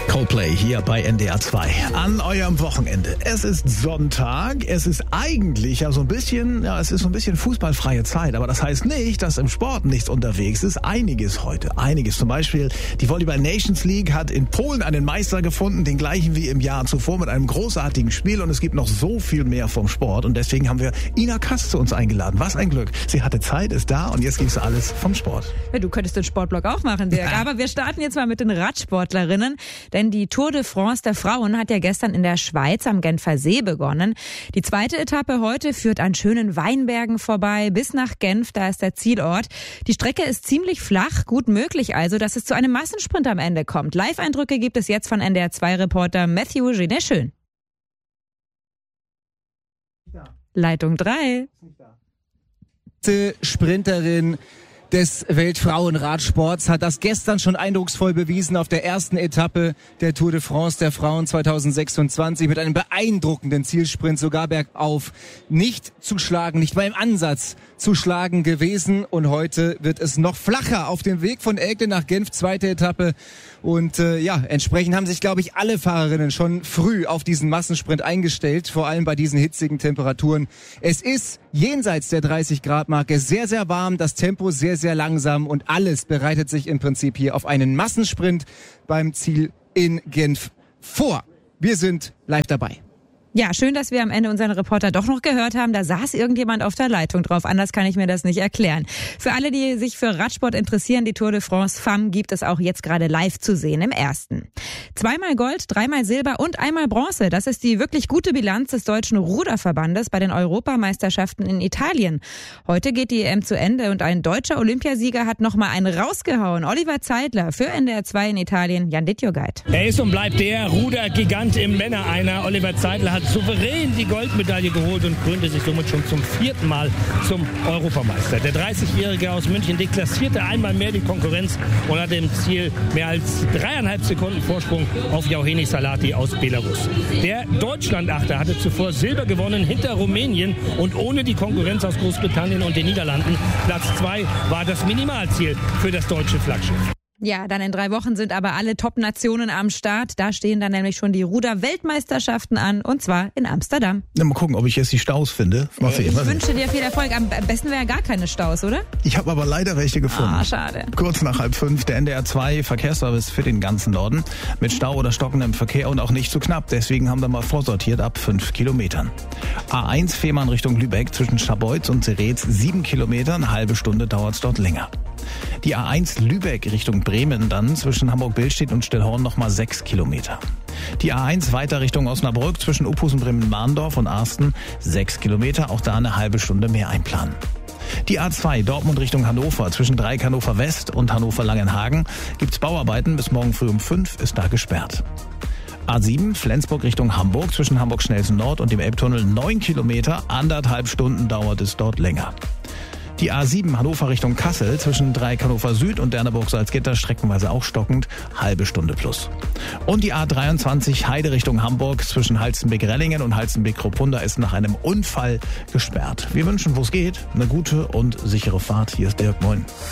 Coldplay hier bei NDR 2 an eurem Wochenende. Es ist Sonntag, es ist eigentlich es ist so ein bisschen fußballfreie Zeit, aber das heißt nicht, dass im Sport nichts unterwegs ist. Einiges heute, zum Beispiel die Volleyball Nations League hat in Polen einen Meister gefunden, den gleichen wie im Jahr zuvor mit einem großartigen Spiel, und es gibt noch so viel mehr vom Sport, und deswegen haben wir Ina Kass zu uns eingeladen. Was ein Glück. Sie hatte Zeit, ist da, und jetzt gibt's alles vom Sport. Ja, du könntest den Sportblog auch machen, Dirk. Ja. Aber wir starten jetzt mal mit den Radsportlerinnen, denn die Tour de France der Frauen hat ja gestern in der Schweiz am Genfer See begonnen. Die zweite Etappe heute führt an schönen Weinbergen vorbei bis nach Genf, da ist der Zielort. Die Strecke ist ziemlich flach, gut möglich also, dass es zu einem Massensprint am Ende kommt. Live-Eindrücke gibt es jetzt von NDR 2-Reporter Matthew Genet-Schön. Leitung 3. Sprinterin des Weltfrauenradsports hat das gestern schon eindrucksvoll bewiesen auf der ersten Etappe der Tour de France der Frauen 2026 mit einem beeindruckenden Zielsprint, sogar bergauf. Nicht zu schlagen, nicht mal im Ansatz zu schlagen gewesen, und heute wird es noch flacher auf dem Weg von Elgden nach Genf, zweite Etappe, und entsprechend haben sich, glaube ich, alle Fahrerinnen schon früh auf diesen Massensprint eingestellt, vor allem bei diesen hitzigen Temperaturen. Es ist jenseits der 30-Grad-Marke sehr, sehr warm, das Tempo sehr, sehr langsam, und alles bereitet sich im Prinzip hier auf einen Massensprint beim Ziel in Genf vor. Wir sind live dabei. Ja, schön, dass wir am Ende unseren Reporter doch noch gehört haben. Da saß irgendjemand auf der Leitung drauf. Anders kann ich mir das nicht erklären. Für alle, die sich für Radsport interessieren, die Tour de France Femmes gibt es auch jetzt gerade live zu sehen im ersten. 2-mal Gold, 3-mal Silber und 1-mal Bronze. Das ist die wirklich gute Bilanz des Deutschen Ruderverbandes bei den Europameisterschaften in Italien. Heute geht die EM zu Ende, und ein deutscher Olympiasieger hat nochmal einen rausgehauen. Oliver Zeidler für NDR 2 in Italien, Jan Dittjogait. Er ist und bleibt der Rudergigant im Männer-Einer. Oliver Zeidler hat souverän die Goldmedaille geholt und krönte sich somit schon zum 4. Mal zum Europameister. Der 30-Jährige aus München deklassierte einmal mehr die Konkurrenz und hatte im Ziel mehr als 3,5 Sekunden Vorsprung auf Jauheni Salati aus Belarus. Der Deutschlandachter hatte zuvor Silber gewonnen hinter Rumänien und ohne die Konkurrenz aus Großbritannien und den Niederlanden. Platz 2 war das Minimalziel für das deutsche Flaggschiff. Ja, dann in 3 Wochen sind aber alle Top-Nationen am Start. Da stehen dann nämlich schon die Ruder-Weltmeisterschaften an, und zwar in Amsterdam. Na, mal gucken, ob ich jetzt die Staus finde. Ich wünsche dir viel Erfolg. Am besten wäre gar keine Staus, oder? Ich habe aber leider welche gefunden. Ah, schade. Kurz nach 4:30 der NDR 2 Verkehrsservice für den ganzen Norden. Mit Stau oder stockendem Verkehr und auch nicht zu knapp. Deswegen haben wir mal vorsortiert ab 5 Kilometern. A1 Fehmarn Richtung Lübeck zwischen Scharbeutz und Seretz 7 Kilometer. Eine halbe Stunde dauert es dort länger. Die A1 Lübeck Richtung Bremen dann zwischen Hamburg-Billstedt und Stillhorn nochmal 6 Kilometer. Die A1 weiter Richtung Osnabrück zwischen Uphusen, Bremen-Mahndorf und Arsten 6 Kilometer, auch da eine halbe Stunde mehr einplanen. Die A2 Dortmund Richtung Hannover zwischen Dreieck Hannover West und Hannover-Langenhagen gibt's Bauarbeiten, bis morgen früh um 5 ist da gesperrt. A7 Flensburg Richtung Hamburg zwischen Hamburg-Schnellsen Nord und dem Elbtunnel 9 Kilometer, 1,5 Stunden dauert es dort länger. Die A7 Hannover Richtung Kassel zwischen Dreieck Hannover Süd und Derneburg-Salzgitter streckenweise auch stockend, halbe Stunde plus. Und die A23 Heide Richtung Hamburg zwischen Halstenbek-Rellingen und Halstenbek-Kropunda ist nach einem Unfall gesperrt. Wir wünschen, wo es geht, eine gute und sichere Fahrt. Hier ist Dirk, moin.